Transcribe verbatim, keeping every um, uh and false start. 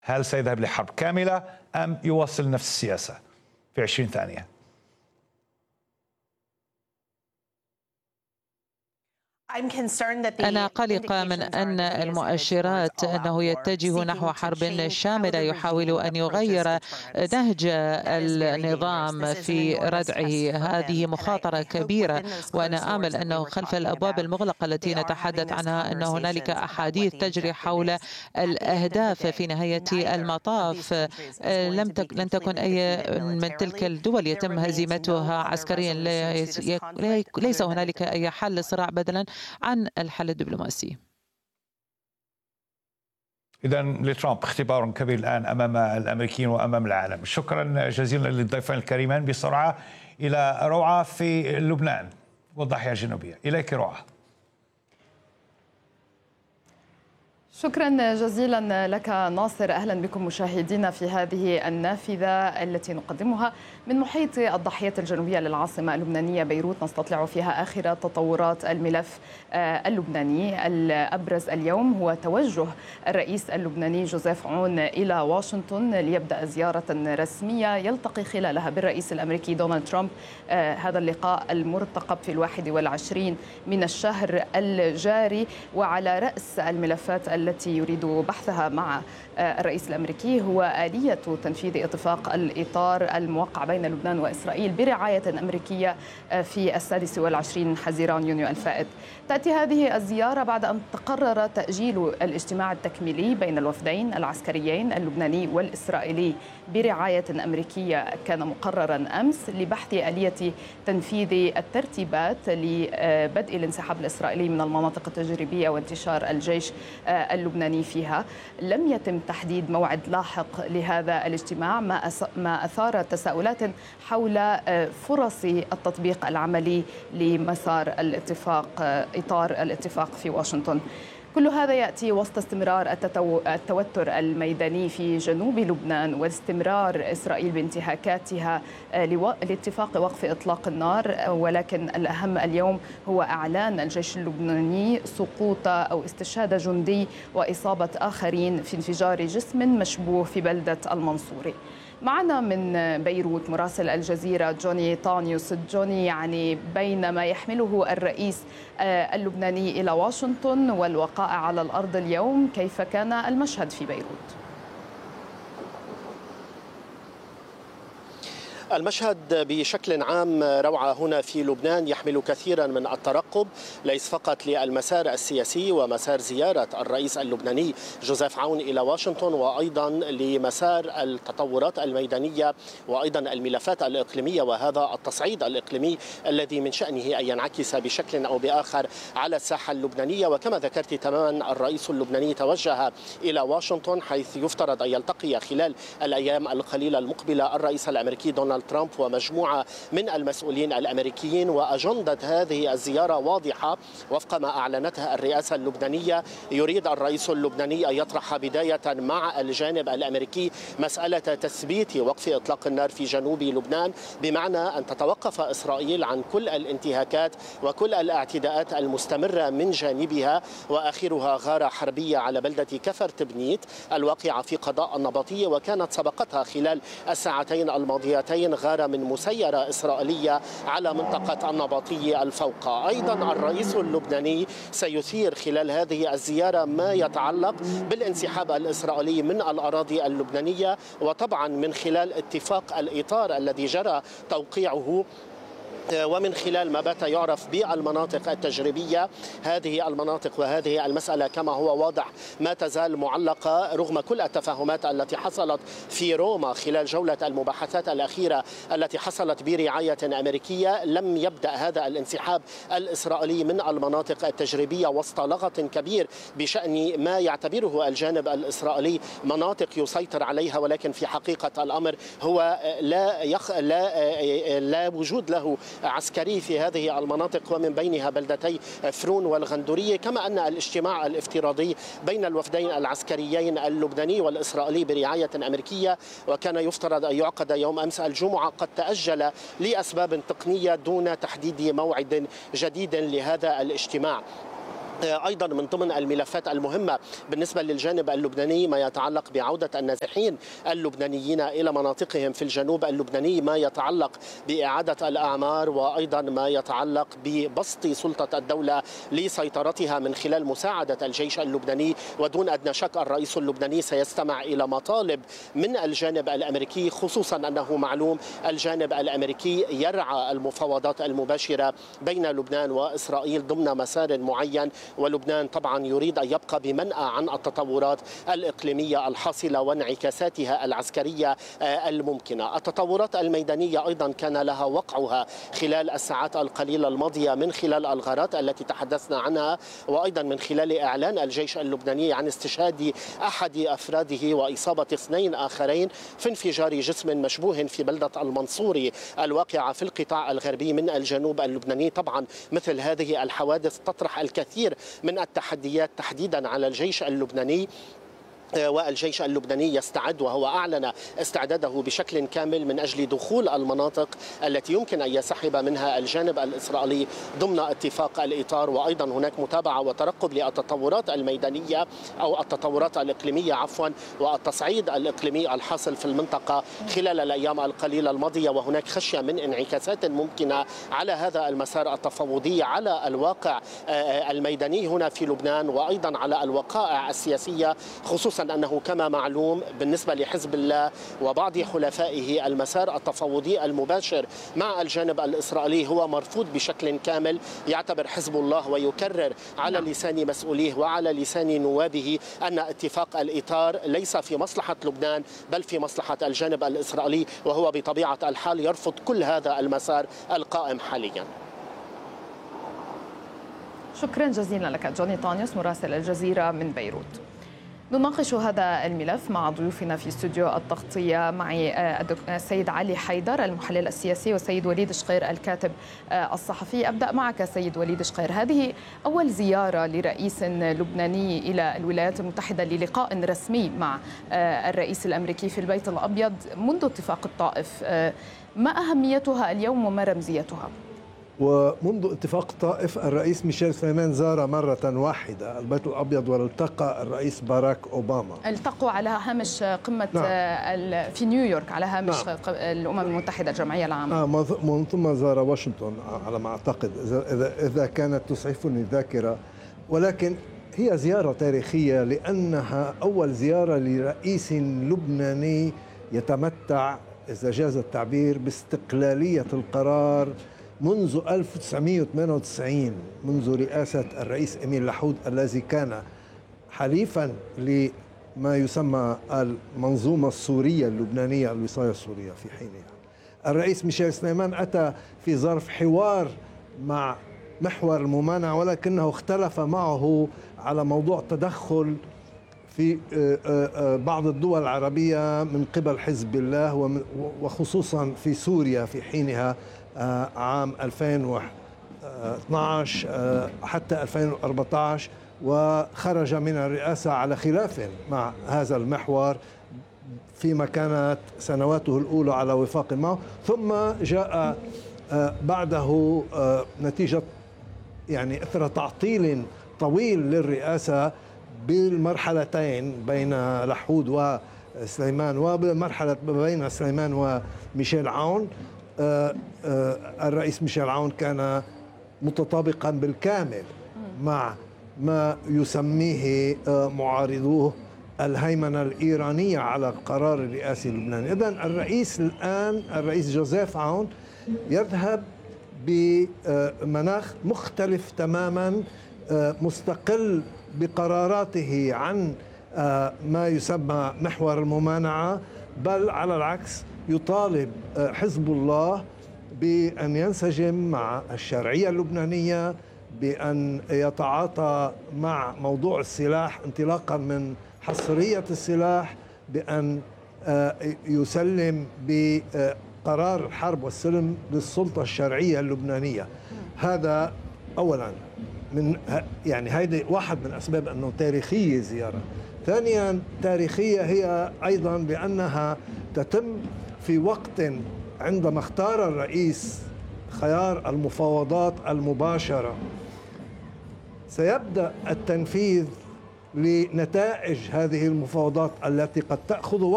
هل سيذهب لحرب كاملة أم يواصل نفس السياسة في عشرين ثانية؟ أنا قلقة من أن المؤشرات أنه يتجه نحو حرب شاملة، يحاول أن يغير نهج النظام في ردعه. هذه مخاطرة كبيرة، وأنا آمل أنه خلف الأبواب المغلقة التي نتحدث عنها أن هنالك أحاديث تجري حول الأهداف في نهاية المطاف. لم تك لن تكن أي من تلك الدول يتم هزيمتها عسكريا. ليس هنالك أي حل للصراع بدلا عن الحل الدبلوماسي. إذا لترامب اختبار كبير الآن أمام الأمريكيين وأمام العالم. شكرا جزيلا للضيفين الكريمين. بسرعة إلى روعة في لبنان والضاحية الجنوبية. إليك روعة. شكرا جزيلا لك ناصر. أهلا بكم مشاهدينا في هذه النافذة التي نقدمها من محيط الضاحية الجنوبية للعاصمة اللبنانية بيروت، نستطلع فيها آخر تطورات الملف اللبناني. الأبرز اليوم هو توجه الرئيس اللبناني جوزيف عون إلى واشنطن ليبدأ زيارة رسمية يلتقي خلالها بالرئيس الأمريكي دونالد ترامب. هذا اللقاء المرتقب في الواحد والعشرين من الشهر الجاري، وعلى رأس الملفات التي التي يريد بحثها مع الرئيس الأمريكي هو آلية تنفيذ اتفاق الإطار الموقع بين لبنان وإسرائيل برعاية أمريكية في السادس والعشرين من حزيران يونيو الفائت. تأتي هذه الزيارة بعد أن تقرر تأجيل الاجتماع التكميلي بين الوفدين العسكريين اللبناني والإسرائيلي برعاية أمريكية كان مقررا أمس لبحث آلية تنفيذ الترتيبات لبدء الانسحاب الإسرائيلي من المناطق التجريبية وانتشار الجيش اللبناني فيها. لم يتم تحديد موعد لاحق لهذا الاجتماع، ما أثار تساؤلات حول فرص التطبيق العملي لمسار الاتفاق، إطار الاتفاق في واشنطن. كل هذا يأتي وسط استمرار التوتر الميداني في جنوب لبنان واستمرار إسرائيل بانتهاكاتها لاتفاق وقف إطلاق النار. ولكن الأهم اليوم هو إعلان الجيش اللبناني سقوط أو استشهاد جندي وإصابة آخرين في انفجار جسم مشبوه في بلدة المنصوري. معنا من بيروت مراسل الجزيرة جوني طانيوس. جوني، يعني بين ما يحمله الرئيس اللبناني إلى واشنطن والوقائع على الأرض اليوم، كيف كان المشهد في بيروت؟ المشهد بشكل عام روعة هنا في لبنان يحمل كثيرا من الترقب، ليس فقط للمسار السياسي ومسار زيارة الرئيس اللبناني جوزيف عون إلى واشنطن، وأيضا لمسار التطورات الميدانية وأيضا الملفات الإقليمية وهذا التصعيد الإقليمي الذي من شأنه أن ينعكس بشكل أو بآخر على الساحة اللبنانية. وكما ذكرت تماما الرئيس اللبناني توجه إلى واشنطن، حيث يفترض أن يلتقي خلال الأيام القليلة المقبلة الرئيس الأمريكي دونالد ترامب ومجموعة من المسؤولين الأمريكيين. وأجندة هذه الزيارة واضحة وفق ما أعلنتها الرئاسة اللبنانية. يريد الرئيس اللبناني أن يطرح بداية مع الجانب الأمريكي مسألة تثبيت وقف إطلاق النار في جنوب لبنان، بمعنى أن تتوقف إسرائيل عن كل الانتهاكات وكل الاعتداءات المستمرة من جانبها، وآخرها غارة حربية على بلدة كفر تبنيت الواقعة في قضاء النبطية، وكانت سبقتها خلال الساعتين الماضيتين غارة من مسيرة إسرائيلية على منطقة النبطية الفوقة. أيضا الرئيس اللبناني سيثير خلال هذه الزيارة ما يتعلق بالانسحاب الإسرائيلي من الأراضي اللبنانية، وطبعا من خلال اتفاق الإطار الذي جرى توقيعه ومن خلال ما بات يعرف بالمناطق التجريبية. هذه المناطق وهذه المسألة كما هو واضح ما تزال معلقة رغم كل التفاهمات التي حصلت في روما خلال جولة المباحثات الأخيرة التي حصلت برعاية أمريكية. لم يبدأ هذا الانسحاب الإسرائيلي من المناطق التجريبية وسط لغط كبير بشأن ما يعتبره الجانب الإسرائيلي مناطق يسيطر عليها، ولكن في حقيقة الأمر هو لا, يخ... لا... لا وجود له عسكري في هذه المناطق، ومن بينها بلدتي فرون والغندورية. كما أن الاجتماع الافتراضي بين الوفدين العسكريين اللبناني والإسرائيلي برعاية أمريكية وكان يفترض أن يعقد يوم أمس الجمعة قد تأجل لأسباب تقنية دون تحديد موعد جديد لهذا الاجتماع. أيضا من ضمن الملفات المهمة بالنسبة للجانب اللبناني ما يتعلق بعودة النازحين اللبنانيين إلى مناطقهم في الجنوب اللبناني، ما يتعلق بإعادة الأعمار، وأيضا ما يتعلق ببسط سلطة الدولة لسيطرتها من خلال مساعدة الجيش اللبناني. ودون أدنى شك الرئيس اللبناني سيستمع إلى مطالب من الجانب الأمريكي، خصوصا أنه معلوم الجانب الأمريكي يرعى المفاوضات المباشرة بين لبنان وإسرائيل ضمن مسار معين، ولبنان طبعا يريد أن يبقى بمنأى عن التطورات الإقليمية الحاصلة وانعكاساتها العسكرية الممكنة. التطورات الميدانية أيضا كان لها وقعها خلال الساعات القليلة الماضية من خلال الغارات التي تحدثنا عنها، وأيضا من خلال إعلان الجيش اللبناني عن استشهاد أحد أفراده وإصابة اثنين آخرين في انفجار جسم مشبوه في بلدة المنصوري الواقعة في القطاع الغربي من الجنوب اللبناني. طبعا مثل هذه الحوادث تطرح الكثير من التحديات تحديدا على الجيش اللبناني، والجيش اللبناني يستعد وهو أعلن استعداده بشكل كامل من أجل دخول المناطق التي يمكن أن يسحب منها الجانب الإسرائيلي ضمن اتفاق الإطار. وأيضا هناك متابعة وترقب للتطورات الميدانية أو التطورات الإقليمية عفوا والتصعيد الإقليمي الحاصل في المنطقة خلال الأيام القليلة الماضية، وهناك خشية من انعكاسات ممكنة على هذا المسار التفاوضي على الواقع الميداني هنا في لبنان، وأيضا على الوقائع السياسية، خصوصا أنه كما معلوم بالنسبة لحزب الله وبعض حلفائه المسار التفاوضي المباشر مع الجانب الإسرائيلي هو مرفوض بشكل كامل. يعتبر حزب الله ويكرر على لسان مسؤوليه وعلى لسان نوابه أن اتفاق الإطار ليس في مصلحة لبنان بل في مصلحة الجانب الإسرائيلي، وهو بطبيعة الحال يرفض كل هذا المسار القائم حاليا. شكرا جزيلا لك جوني طانيوس مراسل الجزيرة من بيروت. نناقش هذا الملف مع ضيوفنا في استوديو التغطية، معي السيد علي حيدر المحلل السياسي والسيد وليد شقير الكاتب الصحفي. أبدأ معك سيد وليد شقير، هذه أول زيارة لرئيس لبناني إلى الولايات المتحدة للقاء رسمي مع الرئيس الأمريكي في البيت الأبيض منذ اتفاق الطائف، ما أهميتها اليوم وما رمزيتها؟ ومنذ اتفاق الطائف الرئيس ميشيل سليمان زار مرة واحدة البيت الأبيض والتقى الرئيس باراك أوباما. التقوا على هامش قمة نعم. في نيويورك على هامش نعم. الأمم المتحدة الجمعية العامة. آه من ثم زار واشنطن على ما أعتقد إذا, إذا كانت تسعفني الذاكرة، ولكن هي زيارة تاريخية لأنها أول زيارة لرئيس لبناني يتمتع إذا جاز التعبير باستقلالية القرار منذ ألف وتسعمئة وثمانية وتسعين، منذ رئاسة الرئيس إميل لحود الذي كان حليفا لما يسمى المنظومة السورية اللبنانية الوصاية السورية في حينها. الرئيس ميشيل سليمان أتى في ظرف حوار مع محور الممانعة، ولكنه اختلف معه على موضوع التدخل في بعض الدول العربية من قبل حزب الله وخصوصا في سوريا في حينها عام ألفين واثني عشر حتى ألفين وأربعة عشر، وخرج من الرئاسة على خلاف مع هذا المحور فيما كانت سنواته الأولى على وفاق معه. ثم جاء بعده نتيجة يعني إثر تعطيل طويل للرئاسة بالمرحلتين بين لحود وسليمان وبالمرحلة بين سليمان وميشيل عون. الرئيس ميشيل عون كان متطابقا بالكامل مع ما يسميه معارضوه الهيمنة الإيرانية على القرار الرئاسي اللبناني. إذن الرئيس الآن الرئيس جوزيف عون يذهب بمناخ مختلف تماما، مستقل بقراراته عن ما يسمى محور الممانعة، بل على العكس يطالب حزب الله بأن ينسجم مع الشرعية اللبنانية، بأن يتعاطى مع موضوع السلاح انطلاقا من حصرية السلاح، بأن يسلم بقرار الحرب والسلم للسلطة الشرعية اللبنانية. هذا أولا من يعني هذه واحد من أسباب أنه تاريخية زيارة. ثانيا تاريخية هي أيضا بأنها تتم في وقت عندما اختار الرئيس خيار المفاوضات المباشرة سيبدأ التنفيذ لنتائج هذه المفاوضات التي قد تأخذ